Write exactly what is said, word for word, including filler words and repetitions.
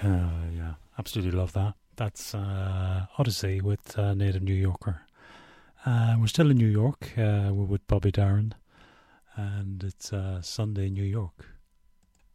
Uh, yeah, absolutely love that. That's uh, Odyssey with uh, Native New Yorker. Uh, we're still in New York. Uh, we're with Bobby Darin, and it's uh, Sunday in New York.